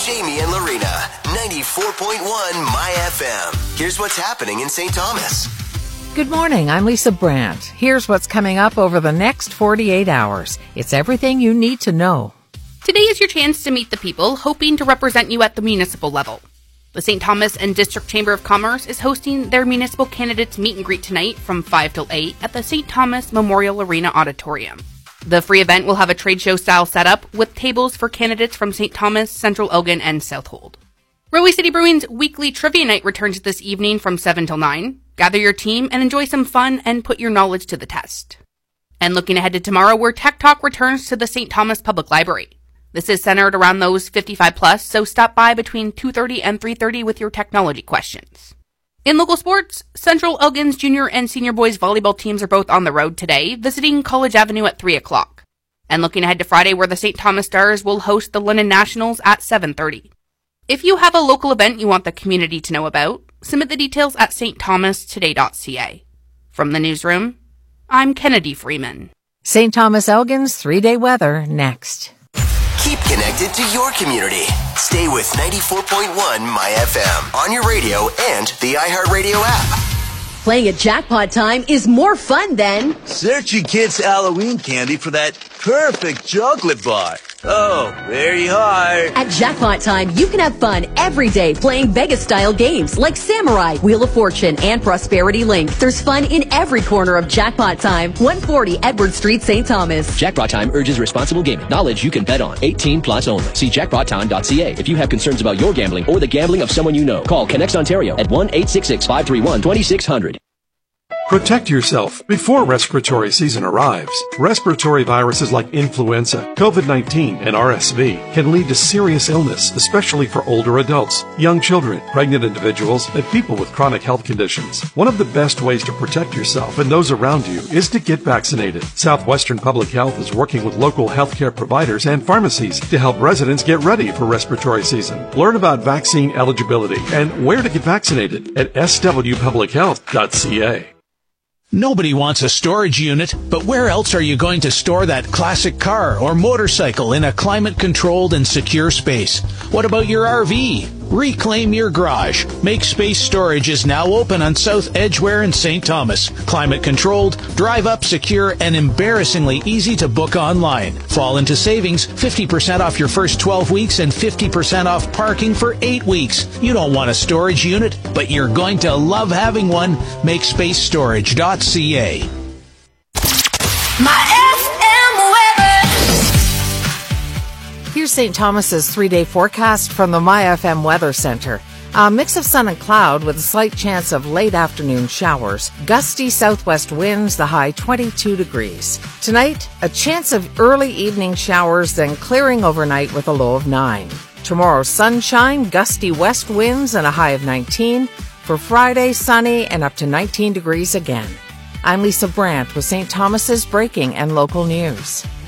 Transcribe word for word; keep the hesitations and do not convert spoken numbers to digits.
Jamie and Lorena, ninety-four point one My F M. Here's what's happening in Saint Thomas. Good morning, I'm Lisa Brandt. Here's what's coming up over the next forty-eight hours. It's everything you need to know. Today is your chance to meet the people hoping to represent you at the municipal level. The Saint Thomas and District Chamber of Commerce is hosting their municipal candidates meet and greet tonight from five till eight at the Saint Thomas Memorial Arena Auditorium. The free event will have a trade show style setup with tables for candidates from Saint Thomas, Central Elgin, and Southold. Railway City Brewing's weekly trivia night returns this evening from seven till nine. Gather your team and enjoy some fun and put your knowledge to the test. And looking ahead to tomorrow, where Tech Talk returns to the Saint Thomas Public Library. This is centered around those fifty-five plus, so stop by between two thirty and three thirty with your technology questions. In local sports, Central Elgin's junior and senior boys volleyball teams are both on the road today, visiting College Avenue at three o'clock. And looking ahead to Friday, where the Saint Thomas Stars will host the London Nationals at seven thirty. If you have a local event you want the community to know about, submit the details at s t thomas today dot c a. From the newsroom, I'm Kennedy Freeman. Saint Thomas Elgin's three-day weather next. Keep connected to your community. Stay with ninety-four point one My F M on your radio and the iHeartRadio app. Playing at Jackpot Time is more fun than searching kids' Halloween candy for that perfect chocolate bar. Oh, very hard. At Jackpot Time, you can have fun every day playing Vegas-style games like Samurai, Wheel of Fortune, and Prosperity Link. There's fun in every corner of Jackpot Time. one forty Edward Street, Saint Thomas. Jackpot Time urges responsible gaming. Knowledge you can bet on. eighteen plus only. See jackpot time dot c a if you have concerns about your gambling or the gambling of someone you know. Call Connects Ontario at one eight six six, five three one, two six zero zero. Protect yourself before respiratory season arrives. Respiratory viruses like influenza, COVID nineteen, and R S V can lead to serious illness, especially for older adults, young children, pregnant individuals, and people with chronic health conditions. One of the best ways to protect yourself and those around you is to get vaccinated. Southwestern Public Health is working with local healthcare providers and pharmacies to help residents get ready for respiratory season. Learn about vaccine eligibility and where to get vaccinated at s w public health dot c a. Nobody wants a storage unit, but where else are you going to store that classic car or motorcycle in a climate-controlled and secure space? What about your R V? Reclaim your garage. Make Space Storage is now open on South Edgware in Saint Thomas. Climate-controlled, drive-up secure, and embarrassingly easy to book online. Fall into savings, fifty percent off your first twelve weeks and fifty percent off parking for eight weeks. You don't want a storage unit, but you're going to love having one. Make space storage dot c a. My F M weather. Here's Saint Thomas's three-day forecast from the My F M Weather Center. A mix of sun and cloud with a slight chance of late afternoon showers. Gusty southwest winds, the high twenty-two degrees. Tonight, a chance of early evening showers, then clearing overnight with a low of nine. Tomorrow, sunshine, gusty west winds, and a high of nineteen. For Friday, sunny and up to nineteen degrees again. I'm Lisa Brandt with Saint Thomas's breaking and local news.